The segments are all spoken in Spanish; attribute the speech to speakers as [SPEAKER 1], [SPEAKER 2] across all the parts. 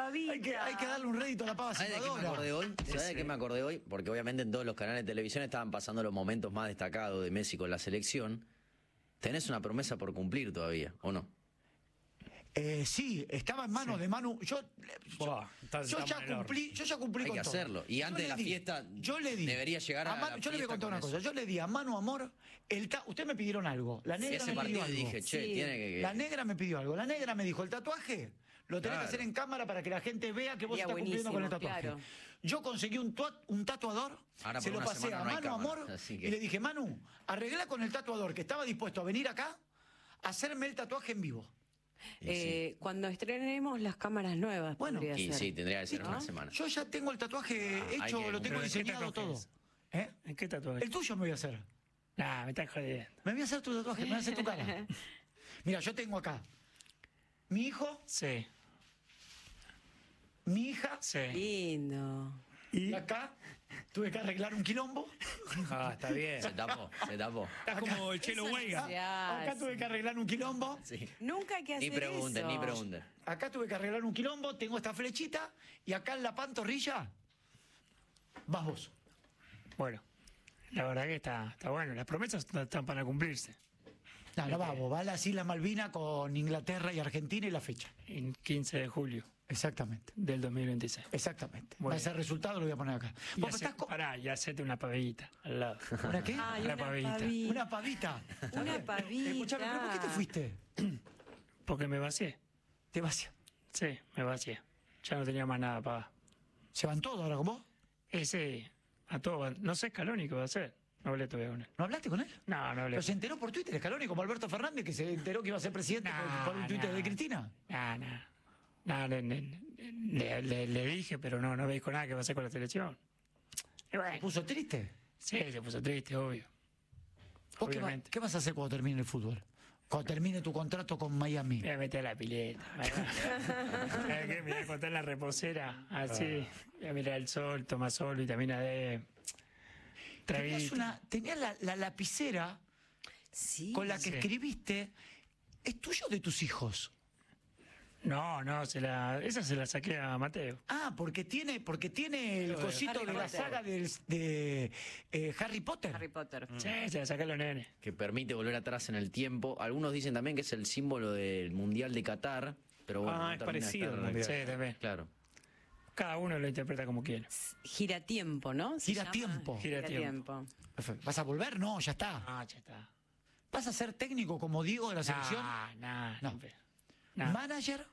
[SPEAKER 1] pavita.
[SPEAKER 2] Hay que darle un rédito a la pava
[SPEAKER 3] ¿Sabes de qué me acordé hoy? ¿Sabes de qué me acordé hoy? Porque obviamente en todos los canales de televisión estaban pasando los momentos más destacados de Messi con la selección. Tenés una promesa por cumplir todavía, ¿o no?
[SPEAKER 2] Sí, estaba en manos de Manu. Yo ya cumplí
[SPEAKER 3] Hay
[SPEAKER 2] con
[SPEAKER 3] que
[SPEAKER 2] todo.
[SPEAKER 3] hacerlo. Y antes de la fiesta debería llegar a la
[SPEAKER 2] yo le voy a contar una cosa. Yo le di a Manu Amor Ustedes me pidieron algo. La negra
[SPEAKER 3] ese
[SPEAKER 2] me pidió
[SPEAKER 3] partido
[SPEAKER 2] algo.
[SPEAKER 3] dije, che, tiene que...
[SPEAKER 2] La negra me pidió algo. La negra me dijo, el tatuaje lo tenés que hacer en cámara para que la gente vea que vos estás cumpliendo con el tatuaje. Claro. Yo conseguí un tatuador, se lo pasé a Manu Amor y le dije, Manu, arreglá con el tatuador que estaba dispuesto a venir acá a hacerme el tatuaje en vivo.
[SPEAKER 1] Cuando estrenemos las cámaras nuevas,
[SPEAKER 2] bueno,
[SPEAKER 3] sí, tendría que ser una semana.
[SPEAKER 2] Yo ya tengo el tatuaje hecho, lo tengo diseñado todo.
[SPEAKER 4] ¿En qué tatuaje?
[SPEAKER 2] El tuyo me voy a hacer.
[SPEAKER 4] Nah, me estás jodiendo.
[SPEAKER 2] Me voy a hacer tu tatuaje, me voy a hacer tu cara. Mira, yo tengo acá mi hijo.
[SPEAKER 4] Sí.
[SPEAKER 2] Mi hija.
[SPEAKER 4] Sí.
[SPEAKER 1] Lindo.
[SPEAKER 2] Y acá tuve que arreglar un quilombo.
[SPEAKER 4] Ah, está bien.
[SPEAKER 3] Se tapó.
[SPEAKER 4] Estás como el Chelo Huelga.
[SPEAKER 2] Acá tuve que arreglar un quilombo.
[SPEAKER 3] Sí.
[SPEAKER 1] Nunca hay que hacer
[SPEAKER 3] Ni pregunten.
[SPEAKER 2] Acá tuve que arreglar un quilombo, tengo esta flechita y acá en la pantorrilla vas vos.
[SPEAKER 4] Bueno, la verdad que está bueno. Las promesas están para cumplirse.
[SPEAKER 2] No vamos, va a las Islas Malvinas con Inglaterra y Argentina y la fecha.
[SPEAKER 4] En 15 de julio.
[SPEAKER 2] Exactamente.
[SPEAKER 4] Del 2026.
[SPEAKER 2] Exactamente.
[SPEAKER 4] Bueno.
[SPEAKER 2] Ese resultado lo voy a poner acá.
[SPEAKER 4] Pará, y hacete una pavita al lado.
[SPEAKER 2] ¿Una qué?
[SPEAKER 4] Una pavita.
[SPEAKER 2] Una pavita.
[SPEAKER 1] Una pavita.
[SPEAKER 2] Escuchame, ¿pero por qué te fuiste?
[SPEAKER 4] Porque me vacié.
[SPEAKER 2] ¿Te vacié?
[SPEAKER 4] Sí, me vacié. Ya no tenía más nada para pagar.
[SPEAKER 2] ¿Se van todos ahora con vos?
[SPEAKER 4] Ese, a todos. No sé Scaloni qué va a hacer. No hablé todavía con él.
[SPEAKER 2] ¿No hablaste con él?
[SPEAKER 4] No hablé.
[SPEAKER 2] Pero se enteró por Twitter, Scaloni, como Alberto Fernández, que se enteró que iba a ser presidente por un Twitter de Cristina.
[SPEAKER 4] Le dije, pero no veis con nada que va a hacer con la selección.
[SPEAKER 2] ¿Se puso triste?
[SPEAKER 4] Sí, se puso triste, obvio.
[SPEAKER 2] Obviamente. ¿Qué vas a hacer cuando termine el fútbol? Cuando termine tu contrato con Miami.
[SPEAKER 4] Me voy a meter a la pileta. Me voy a contar la reposera. Así. Voy a mirar el sol, tomar sol, vitamina D.
[SPEAKER 2] Tenías la lapicera con la que escribiste. ¿Es tuyo o de tus hijos?
[SPEAKER 4] No, esa se la saqué a Mateo.
[SPEAKER 2] Ah, porque tiene el cosito de la saga de Harry Potter.
[SPEAKER 1] Harry Potter.
[SPEAKER 4] Sí, se la saqué a los nenes.
[SPEAKER 3] Que permite volver atrás en el tiempo. Algunos dicen también que es el símbolo del Mundial de Qatar. Pero bueno,
[SPEAKER 4] es parecido. Sí, también.
[SPEAKER 3] Claro.
[SPEAKER 4] Cada uno lo interpreta como quiere.
[SPEAKER 1] Giratiempo, ¿no?
[SPEAKER 2] Giratiempo. ¿Vas a volver? No, ya está.
[SPEAKER 4] Ah, ya está.
[SPEAKER 2] ¿Vas a ser técnico como Diego de la selección?
[SPEAKER 4] No.
[SPEAKER 2] ¿Manager?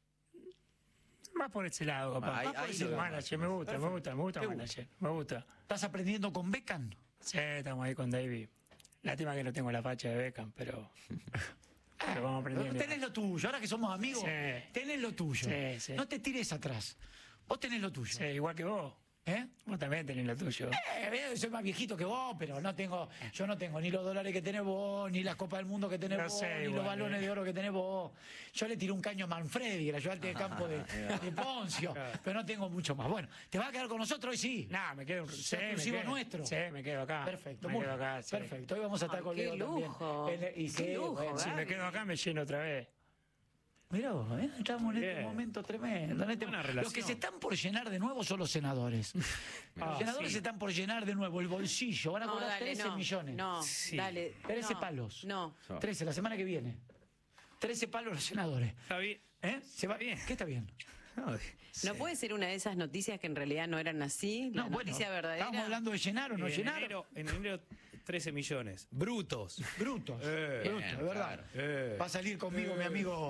[SPEAKER 4] Más por ese lado, papá. Manager, me gusta manager. Me gusta.
[SPEAKER 2] ¿Estás aprendiendo con Beckham?
[SPEAKER 4] Sí, estamos ahí con David. Lástima que no tengo la facha de Beckham, pero vamos aprendiendo.
[SPEAKER 2] Tenés lo tuyo, ahora que somos amigos, tenés lo tuyo.
[SPEAKER 4] Sí.
[SPEAKER 2] No te tires atrás. Vos tenés lo tuyo.
[SPEAKER 4] Sí, igual que vos. Vos también tenés lo tuyo.
[SPEAKER 2] Soy más viejito que vos, pero yo no tengo ni los dólares que tenés vos, ni las Copas del Mundo que tenés vos, ni los balones de oro que tenés vos. Yo le tiré un caño a Manfredi, el ayudante de campo de Poncio, pero no tengo mucho más. Bueno, ¿te vas a quedar con nosotros hoy? Sí.
[SPEAKER 4] Me quedo.
[SPEAKER 2] Exclusivo nuestro.
[SPEAKER 4] Sí, me quedo acá.
[SPEAKER 2] Perfecto,
[SPEAKER 4] me quedo acá. Sí.
[SPEAKER 2] Perfecto, hoy vamos a estar con Leo también.
[SPEAKER 1] Qué lujo.
[SPEAKER 4] Si me quedo acá me lleno otra vez.
[SPEAKER 2] Mirá vos, estamos en este momento tremendo. Los que se están por llenar de nuevo son los senadores. Los senadores se están por llenar de nuevo el bolsillo. Van a cobrar 13 millones.
[SPEAKER 1] No, dale.
[SPEAKER 2] 13 palos.
[SPEAKER 1] No.
[SPEAKER 2] 13 la semana que viene. 13 palos los senadores.
[SPEAKER 4] Está bien.
[SPEAKER 2] ¿Se va bien? ¿Qué está bien?
[SPEAKER 1] No puede ser una de esas noticias que en realidad no eran así. La noticia verdadera.
[SPEAKER 2] ¿Estamos hablando de llenar o no llenar?
[SPEAKER 5] En enero 13 millones. Brutos.
[SPEAKER 2] Brutos, es verdad. Va a salir conmigo mi amigo...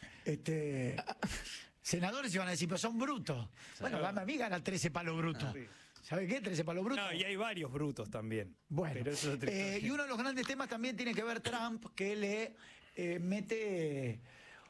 [SPEAKER 2] senadores y van a decir, pero son brutos. Bueno, a mí gana 13 palos brutos. ¿Sabe qué? 13 palos brutos.
[SPEAKER 5] No, y hay varios brutos también.
[SPEAKER 2] Bueno,
[SPEAKER 5] pero eso es
[SPEAKER 2] y uno de los grandes temas también tiene que ver Trump, que le mete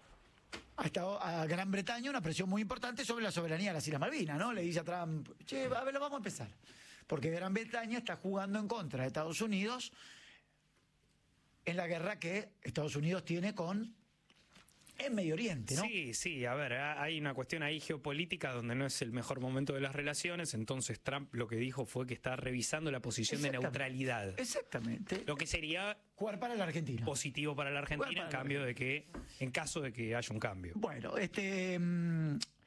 [SPEAKER 2] a Gran Bretaña una presión muy importante sobre la soberanía de las Islas Malvinas, ¿no? Le dice a Trump, a ver, lo vamos a empezar. Porque Gran Bretaña está jugando en contra de Estados Unidos en la guerra que Estados Unidos tiene en Medio Oriente, ¿no?
[SPEAKER 5] Sí, a ver, hay una cuestión ahí geopolítica donde no es el mejor momento de las relaciones, entonces Trump lo que dijo fue que está revisando la posición de neutralidad.
[SPEAKER 2] Exactamente.
[SPEAKER 5] Lo que sería
[SPEAKER 2] jugar para la Argentina.
[SPEAKER 5] Positivo para la Argentina, en caso de que haya un cambio.
[SPEAKER 2] Bueno,